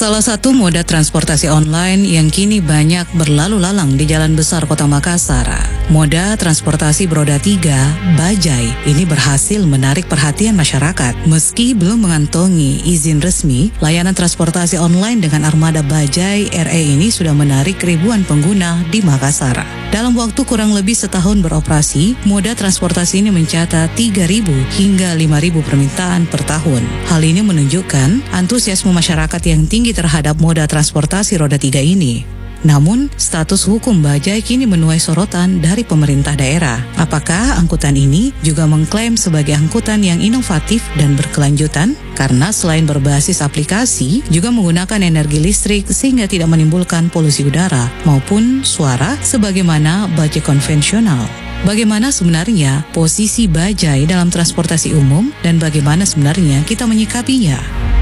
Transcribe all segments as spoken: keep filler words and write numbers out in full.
Salah satu moda transportasi online yang kini banyak berlalu lalang di jalan besar Kota Makassar. Moda transportasi beroda tiga, bajai, ini berhasil menarik perhatian masyarakat. Meski belum mengantongi izin resmi, layanan transportasi online dengan armada bajai R E ini sudah menarik ribuan pengguna di Makassar. Dalam waktu kurang lebih setahun beroperasi, moda transportasi ini mencatat tiga ribu hingga lima ribu permintaan per tahun. Hal ini menunjukkan antusiasme masyarakat yang tinggi terhadap moda transportasi roda tiga ini. Namun, status hukum bajai kini menuai sorotan dari pemerintah daerah. Apakah angkutan ini juga mengklaim sebagai angkutan yang inovatif dan berkelanjutan? Karena selain berbasis aplikasi, juga menggunakan energi listrik sehingga tidak menimbulkan polusi udara maupun suara sebagaimana bajai konvensional. Bagaimana sebenarnya posisi bajai dalam transportasi umum dan bagaimana sebenarnya kita menyikapinya?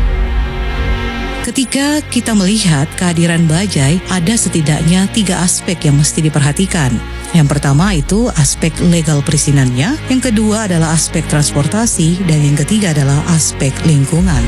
Ketika kita melihat kehadiran bajai, ada setidaknya tiga aspek yang mesti diperhatikan. Yang pertama itu aspek legal perizinannya, yang kedua adalah aspek transportasi, dan yang ketiga adalah aspek lingkungan.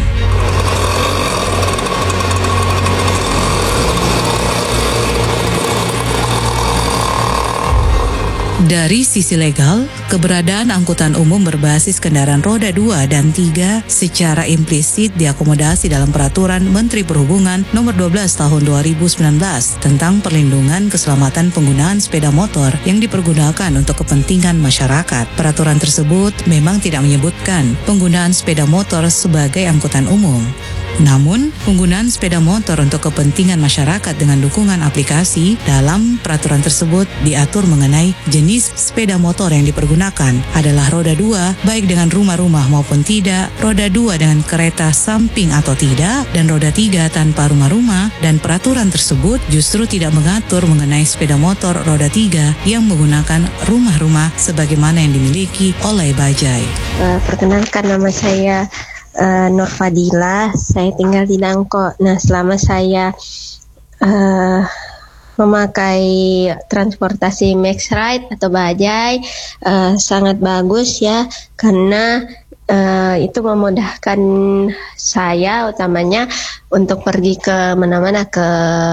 Dari sisi legal, keberadaan angkutan umum berbasis kendaraan roda dua dan tiga secara implisit diakomodasi dalam Peraturan Menteri Perhubungan Nomor dua belas Tahun dua ribu sembilan belas tentang perlindungan keselamatan penggunaan sepeda motor yang dipergunakan untuk kepentingan masyarakat. Peraturan tersebut memang tidak menyebutkan penggunaan sepeda motor sebagai angkutan umum. Namun, penggunaan sepeda motor untuk kepentingan masyarakat dengan dukungan aplikasi dalam peraturan tersebut diatur mengenai jenis sepeda motor yang dipergunakan adalah roda dua, baik dengan rumah-rumah maupun tidak, roda dua dengan kereta samping atau tidak, dan roda tiga tanpa rumah-rumah, dan peraturan tersebut justru tidak mengatur mengenai sepeda motor roda tiga yang menggunakan rumah-rumah sebagaimana yang dimiliki oleh bajai. Uh, perkenalkan nama saya Uh, Nur Fadila, saya tinggal di Dangko. Nah, selama saya uh, memakai transportasi MaxRide atau bajai, uh, sangat bagus ya, karena uh, itu memudahkan saya utamanya untuk pergi ke mana-mana, ke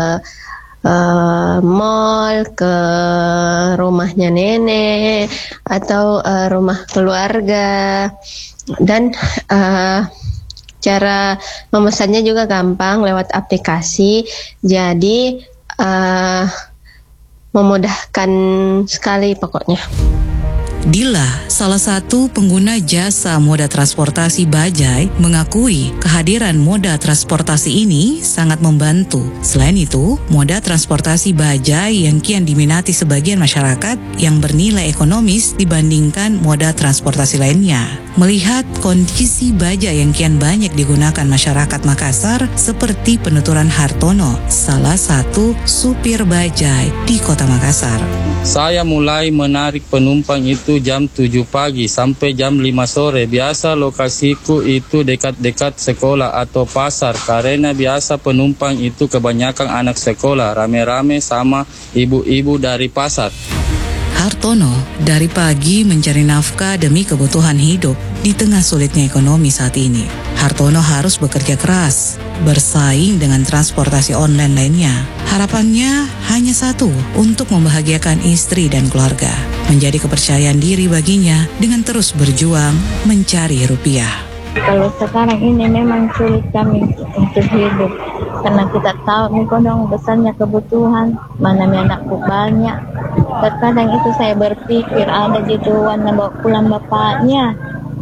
Uh, mall, ke rumahnya nenek atau uh, rumah keluarga, dan uh, cara memesannya juga gampang lewat aplikasi, jadi uh, memudahkan sekali pokoknya. Dila, salah satu pengguna jasa moda transportasi bajai, mengakui kehadiran moda transportasi ini sangat membantu. Selain itu, moda transportasi bajai yang kian diminati sebagian masyarakat yang bernilai ekonomis dibandingkan moda transportasi lainnya. Melihat kondisi bajai yang kian banyak digunakan masyarakat Makassar, seperti penuturan Hartono, salah satu supir bajai di Kota Makassar. Saya mulai menarik penumpang itu jam tujuh pagi sampai jam lima sore. Biasa lokasiku itu dekat-dekat sekolah atau pasar, karena biasa penumpang itu kebanyakan anak sekolah, rame-rame sama ibu-ibu dari pasar. Hartono dari pagi mencari nafkah demi kebutuhan hidup di tengah sulitnya ekonomi saat ini. Hartono harus bekerja keras, bersaing dengan transportasi online lainnya. Harapannya hanya satu, untuk membahagiakan istri dan keluarga. Menjadi kepercayaan diri baginya dengan terus berjuang mencari rupiah. Kalau sekarang ini memang sulit kami untuk hidup, karena kita tahu nih kodong besarnya kebutuhan, mana nih anakku banyak. Terkadang itu saya berpikir ada gitu warna bawa pulang bapaknya,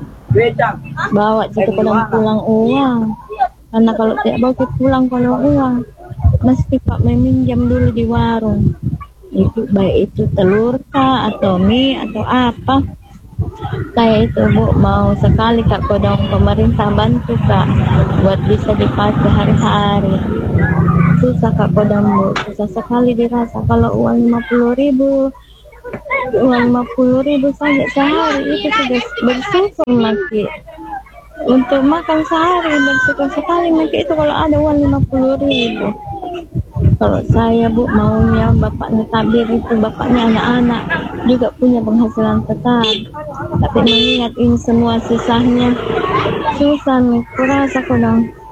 bawa gitu pulang-pulang uang, karena kalau tidak bawa pulang kalau uang, mesti Pak meminjam dulu di warung. Itu baik itu telur kah atau mie atau apa. Saya itu Bu mau sekali Kak kodong pemerintah bantu Kak buat bisa dipakai hari-hari. Susah Kak kodong Bu, susah sekali dirasa kalau uang lima puluh ribu, uang lima puluh ribu saja sehari itu sudah bersyukur Maki. Untuk makan sehari bersyukur sekali Maki itu kalau ada uang lima puluh ribu. Kalau saya Bu maunya bapaknya tabir itu, bapaknya anak-anak juga punya penghasilan tetap. Tapi mengingat ini semua susahnya, susah nih, kurasa kodong.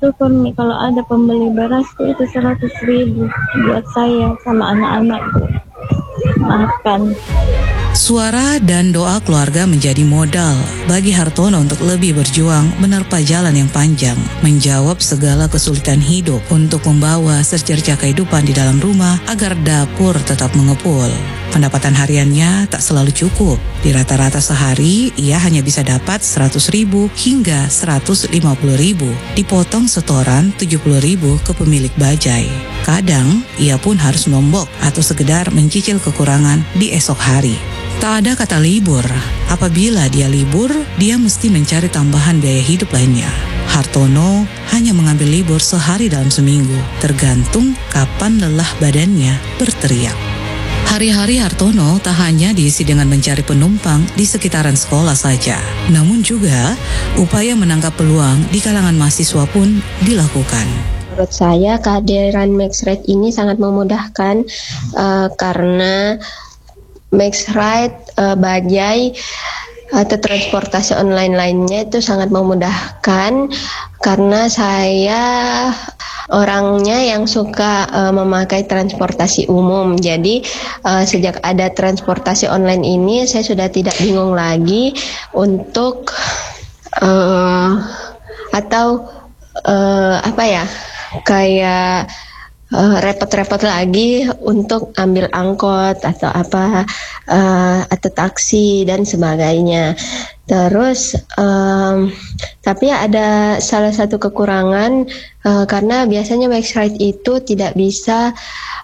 bersyukur nih kalau ada pembeli beras tuh itu seratus ribu buat saya sama anak-anakku makan. Suara dan doa keluarga menjadi modal bagi Hartono untuk lebih berjuang menerpa jalan yang panjang, menjawab segala kesulitan hidup untuk membawa secerca kehidupan di dalam rumah agar dapur tetap mengepul. Pendapatan hariannya tak selalu cukup. Di rata-rata sehari, ia hanya bisa dapat seratus ribu hingga seratus lima puluh ribu, dipotong setoran tujuh puluh ribu ke pemilik bajai. Kadang, ia pun harus nombok atau sekedar mencicil kekurangan di esok hari. Tak ada kata libur. Apabila dia libur, dia mesti mencari tambahan biaya hidup lainnya. Hartono hanya mengambil libur sehari dalam seminggu, tergantung kapan lelah badannya berteriak. Hari-hari Hartono tak hanya diisi dengan mencari penumpang di sekitaran sekolah saja, namun juga upaya menangkap peluang di kalangan mahasiswa pun dilakukan. Menurut saya kehadiran MaxRide ini sangat memudahkan uh, karena MaxRide, uh, bajai atau transportasi online lainnya itu sangat memudahkan karena saya orangnya yang suka uh, memakai transportasi umum. Jadi uh, sejak ada transportasi online ini saya sudah tidak bingung lagi untuk uh, atau uh, apa ya kayak Uh, repot-repot lagi untuk ambil angkot atau apa uh, atau taksi dan sebagainya. Terus um, tapi ada salah satu kekurangan uh, karena biasanya MaxRide itu tidak bisa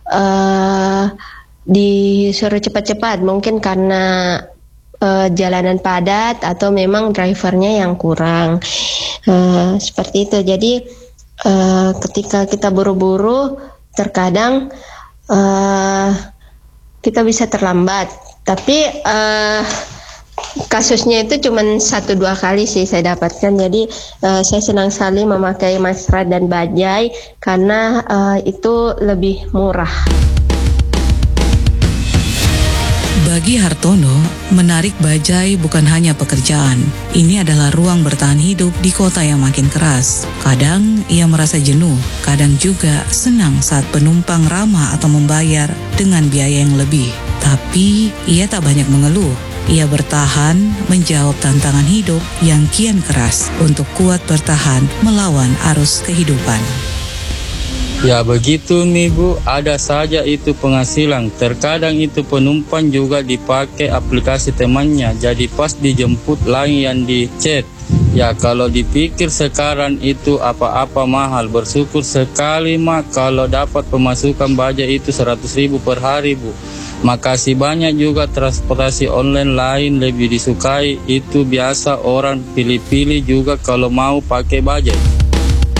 uh, disuruh cepat-cepat, mungkin karena uh, jalanan padat atau memang drivernya yang kurang uh, seperti itu. Jadi uh, ketika kita buru-buru terkadang uh, kita bisa terlambat, tapi uh, kasusnya itu cuma satu dua kali sih saya dapatkan. Jadi uh, saya senang sekali memakai MaxRide dan bajai karena uh, itu lebih murah. Bagi Hartono, menarik bajai bukan hanya pekerjaan. Ini adalah ruang bertahan hidup di kota yang makin keras. Kadang ia merasa jenuh, kadang juga senang saat penumpang ramah atau membayar dengan biaya yang lebih. Tapi ia tak banyak mengeluh. Ia bertahan menjawab tantangan hidup yang kian keras untuk kuat bertahan melawan arus kehidupan. Ya begitu nih Bu, ada saja itu penghasilan. Terkadang itu penumpang juga dipakai aplikasi temannya, jadi pas dijemput lagi yang di chat. Ya kalau dipikir sekarang itu apa-apa mahal, bersyukur sekali mak kalau dapat pemasukan bajai itu seratus ribu per hari Bu. Makasih banyak juga transportasi online lain lebih disukai, itu biasa orang pilih-pilih juga kalau mau pakai bajai.